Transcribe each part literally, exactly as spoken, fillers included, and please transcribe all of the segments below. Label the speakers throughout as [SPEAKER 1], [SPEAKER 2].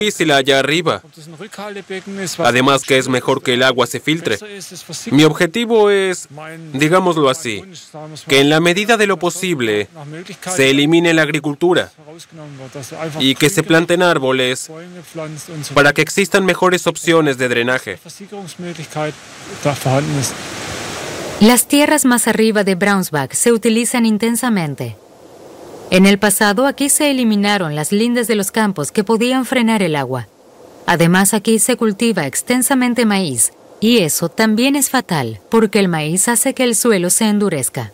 [SPEAKER 1] difícil allá arriba. Además que es mejor que el agua se filtre. Mi objetivo es, digámoslo así, que en la medida de lo posible se elimine la agricultura y que se planten árboles para que existan mejores opciones de drenaje.
[SPEAKER 2] Las tierras más arriba de Braunschweig se utilizan intensamente. En el pasado aquí se eliminaron las lindes de los campos que podían frenar el agua. Además aquí se cultiva extensamente maíz y eso también es fatal porque el maíz hace que el suelo se endurezca.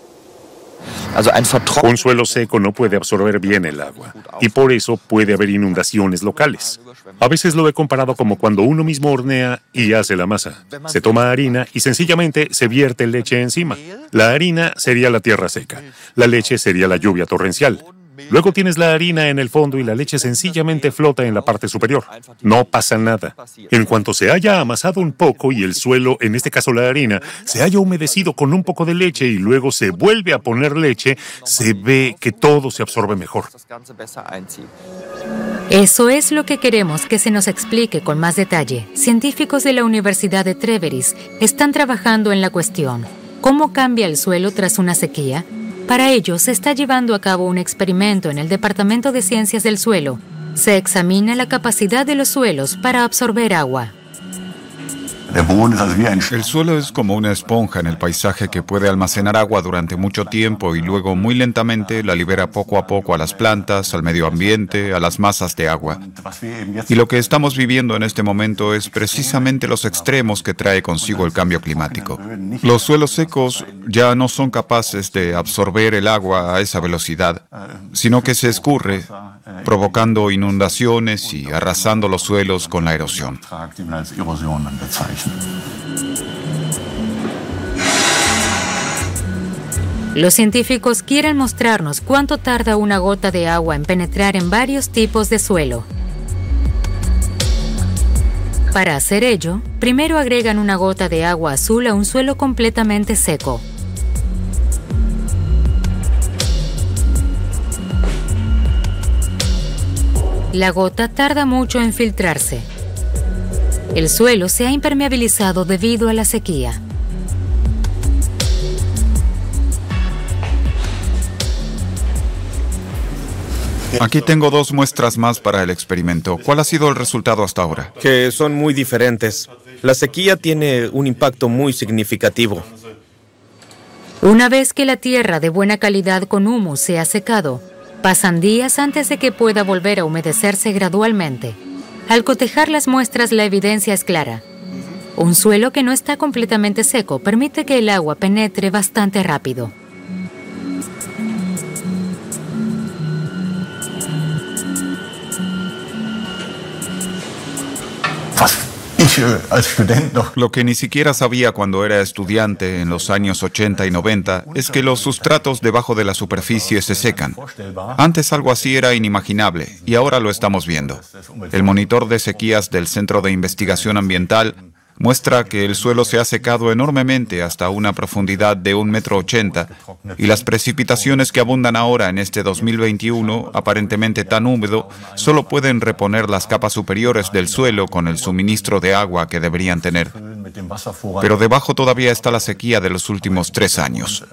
[SPEAKER 3] Un suelo seco no puede absorber bien el agua y por eso puede haber inundaciones locales. A veces lo he comparado como cuando uno mismo hornea y hace la masa. Se toma harina y sencillamente se vierte leche encima. La harina sería la tierra seca. La leche sería la lluvia torrencial. Luego tienes la harina en el fondo y la leche sencillamente flota en la parte superior. No pasa nada. En cuanto se haya amasado un poco y el suelo, en este caso la harina, se haya humedecido con un poco de leche y luego se vuelve a poner leche, se ve que todo se absorbe mejor.
[SPEAKER 2] Eso es lo que queremos que se nos explique con más detalle. Científicos de la Universidad de Treveris están trabajando en la cuestión. ¿Cómo cambia el suelo tras una sequía? Para ello, se está llevando a cabo un experimento en el Departamento de Ciencias del Suelo. Se examina la capacidad de los suelos para absorber agua.
[SPEAKER 4] El suelo es como una esponja en el paisaje que puede almacenar agua durante mucho tiempo y luego muy lentamente la libera poco a poco a las plantas, al medio ambiente, a las masas de agua. Y lo que estamos viviendo en este momento es precisamente los extremos que trae consigo el cambio climático. Los suelos secos ya no son capaces de absorber el agua a esa velocidad, sino que se escurre, provocando inundaciones y arrasando los suelos con la erosión.
[SPEAKER 2] Los científicos quieren mostrarnos cuánto tarda una gota de agua en penetrar en varios tipos de suelo. Para hacer ello, primero agregan una gota de agua azul a un suelo completamente seco. La gota tarda mucho en filtrarse. El suelo se ha impermeabilizado debido a la sequía.
[SPEAKER 4] Aquí tengo dos muestras más para el experimento. ¿Cuál ha sido el resultado hasta ahora?
[SPEAKER 5] Que son muy diferentes. La sequía tiene un impacto muy significativo.
[SPEAKER 2] Una vez que la tierra de buena calidad con humus se ha secado, pasan días antes de que pueda volver a humedecerse gradualmente. Al cotejar las muestras, la evidencia es clara. Un suelo que no está completamente seco permite que el agua penetre bastante rápido.
[SPEAKER 4] Lo que ni siquiera sabía cuando era estudiante en los años ochenta y noventa es que los sustratos debajo de la superficie se secan. Antes algo así era inimaginable y ahora lo estamos viendo. El monitor de sequías del Centro de Investigación Ambiental muestra que el suelo se ha secado enormemente hasta una profundidad de un metro ochenta y las precipitaciones que abundan ahora en este dos mil veintiuno, aparentemente tan húmedo, solo pueden reponer las capas superiores del suelo con el suministro de agua que deberían tener. Pero debajo todavía está la sequía de los últimos tres años.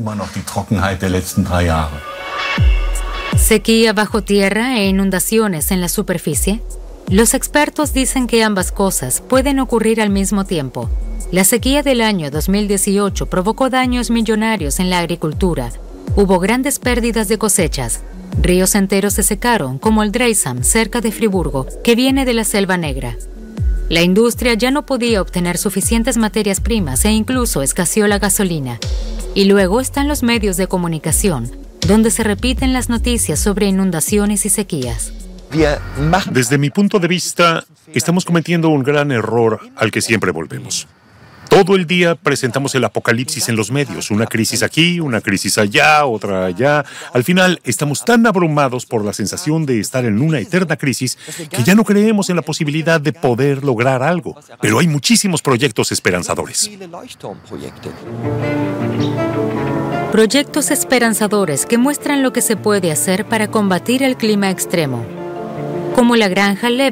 [SPEAKER 2] ¿Sequía bajo tierra e inundaciones en la superficie? Los expertos dicen que ambas cosas pueden ocurrir al mismo tiempo. La sequía del año dos mil dieciocho provocó daños millonarios en la agricultura. Hubo grandes pérdidas de cosechas. Ríos enteros se secaron, como el Dreisam, cerca de Friburgo, que viene de la Selva Negra. La industria ya no podía obtener suficientes materias primas e incluso escaseó la gasolina. Y luego están los medios de comunicación, donde se repiten las noticias sobre inundaciones y sequías.
[SPEAKER 3] Desde mi punto de vista, estamos cometiendo un gran error al que siempre volvemos. Todo el día presentamos el apocalipsis en los medios, una crisis aquí, una crisis allá, otra allá. Al final, estamos tan abrumados por la sensación de estar en una eterna crisis que ya no creemos en la posibilidad de poder lograr algo. Pero hay muchísimos proyectos esperanzadores.
[SPEAKER 2] Proyectos esperanzadores que muestran lo que se puede hacer para combatir el clima extremo. como la granja Lev,